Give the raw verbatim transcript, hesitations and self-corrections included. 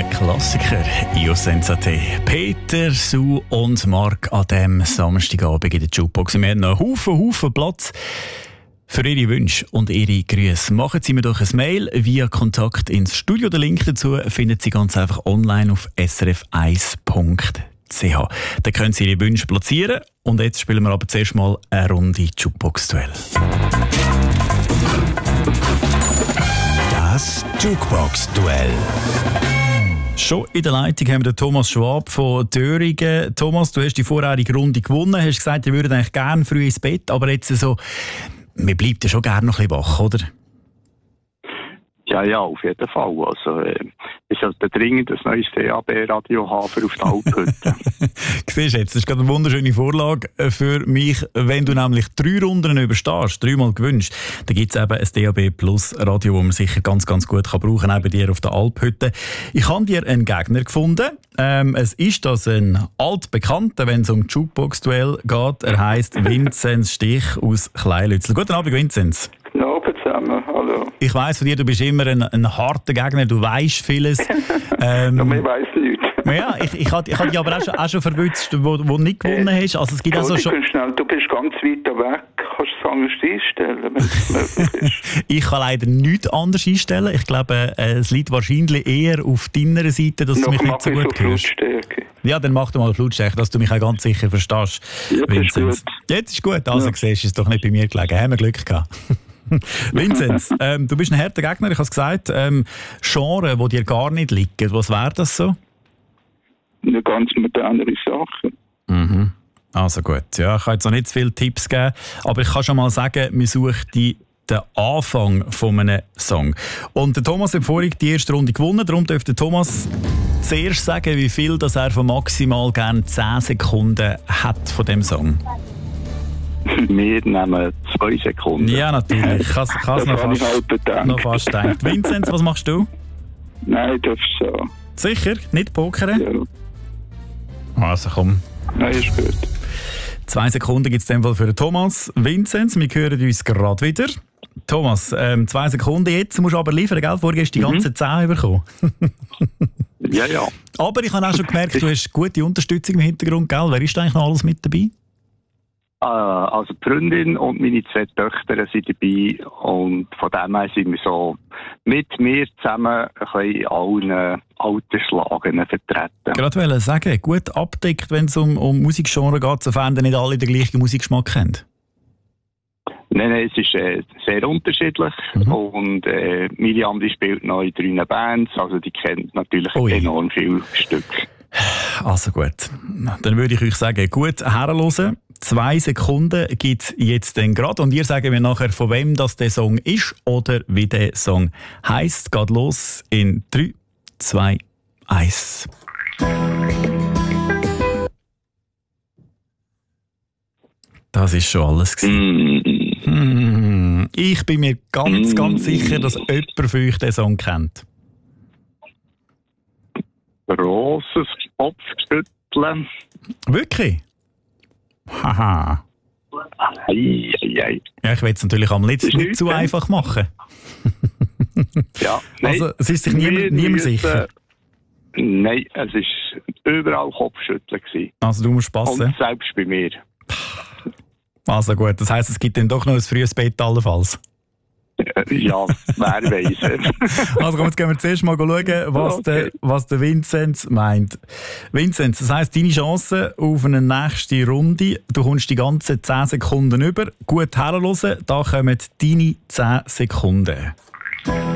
Ein Klassiker, Io Senza Te. Peter, Sue und Mark an diesem Samstagabend in der Jukebox. Wir haben noch einen Haufen, Haufen Platz für Ihre Wünsche und Ihre Grüße. Machen Sie mir doch ein Mail via Kontakt ins Studio. Den Link dazu finden Sie ganz einfach online auf s r f eins punkt c h. Da können Sie Ihre Wünsche platzieren. Und jetzt spielen wir aber zuerst mal eine Runde Jukebox-Duell. Das Jukebox-Duell. Schon in der Leitung haben wir den Thomas Schwab von Döringen. Thomas, du hast die vorherige Runde gewonnen. Hast gesagt, ihr würdet eigentlich gerne früh ins Bett, aber jetzt so, man bleibt ja schon gerne noch ein bisschen wach, oder? Ja, ja, auf jeden Fall. Also, äh, ich sollte dringend ein neues D A B-Radio haben für auf der Alphütte. Siehst du jetzt, das ist gerade eine wunderschöne Vorlage für mich. Wenn du nämlich drei Runden überstehst, dreimal gewünscht, dann gibt es eben ein D A B Plus Radio, das man sicher ganz, ganz gut kann brauchen kann, eben dir auf der Alphütte. Ich habe dir einen Gegner gefunden. Ähm, es ist das ein altbekannter, wenn es um Jukebox-Duell geht. Er heisst Vinzenz Stich aus Kleinlützel. Guten Abend, Vinzenz. Guten Abend zusammen, hallo. Ich weiss von dir, du bist immer ein, ein harter Gegner, du weisst vieles. ähm, ja, mehr weiss nichts. Ja, ich, ich habe ich hab dich aber auch schon, auch schon verwünscht, wo du nicht gewonnen hast. Also es gibt also schon... Schnell, du bist ganz weit weg. Kannst du es anders einstellen, wenn es möglich ist? Ich kann leider nichts anders einstellen. Ich glaube, es liegt wahrscheinlich eher auf deiner Seite, dass Noch du mich nicht so gut so hörst. Ja, dann mach doch mal Flutstärke, dass du mich auch ganz sicher verstehst. Ja, das ist gut. Jetzt ist gut, also ja. siehst du, ist doch nicht bei mir gelegen. Haben wir Glück gehabt. Vinzenz, ähm, du bist ein harter Gegner, ich habe es gesagt. Ähm, Genre, die dir gar nicht liegen, was wäre das so? Eine ganz modernere Sache. Mhm. Also gut, ja, ich kann jetzt noch nicht zu viele Tipps geben, aber ich kann schon mal sagen, wir suchen die den Anfang von einem Song. Und der Thomas hat vorhin die erste Runde gewonnen, darum dürfte Thomas zuerst sagen, wie viel dass er von maximal gerne zehn Sekunden hat von dem Song. Wir nehmen zwei Sekunden. Ja, natürlich. Ich kann es noch, fast, noch fast gedacht. Vinzenz, was machst du? Nein, ich darf so. Sicher? Nicht pokern? Ja. Also komm. Nein, ist gut. Zwei Sekunden gibt es in dem Fall für den Thomas. Vinzenz, wir hören uns gerade wieder. Thomas, ähm, zwei Sekunden jetzt, musst du aber liefern, gell? Vorher hast du die ganzen mhm. zehn bekommen. Ja, ja. Aber ich habe auch schon gemerkt, du hast gute Unterstützung im Hintergrund, gell? Wer ist eigentlich noch alles mit dabei? Also die Freundin und meine zwei Töchter sind dabei und von dem her sind wir so mit mir zusammen ein bisschen allen Alterslagen vertreten. Gerade wollte ich sagen, gut abdeckt, wenn es um, um Musikgenre geht, sofern nicht alle den gleichen Musikgeschmack haben. Nein, nein, es ist äh, sehr unterschiedlich mhm. und äh, Miriam die spielt noch in drei Bands, also die kennt natürlich Ui. enorm viele Stücke. Also gut, dann würde ich euch sagen, gut herhören. Zwei Sekunden gibt es jetzt dann gerade und ihr sagt mir nachher, von wem das der Song ist oder wie der Song heisst. Geht los in drei, zwei, eins. Das ist schon alles gewesen. Mm. Mm. Ich bin mir ganz, ganz sicher, dass jemand von euch den Song kennt. Grosses Kopfschütteln. Wirklich? Haha. Ei, ei, ei. Ja, ich will es natürlich am letzten nicht zu einfach machen. Ja, nein, also es ist sich niemand, niemand sicher? Äh, nein, es war überall Kopfschütteln gewesen. Also du musst passen. Und selbst bei mir. Also gut, das heisst, es gibt dann doch noch ein frühes Bett allenfalls. Ja, wer weiss. Also komm, jetzt gehen wir zuerst mal schauen, was, okay. der, was der Vinzenz meint. Vinzenz, das heisst, deine Chance auf eine nächste Runde, du kommst die ganzen zehn Sekunden über. Gut herhören, da kommen deine zehn Sekunden.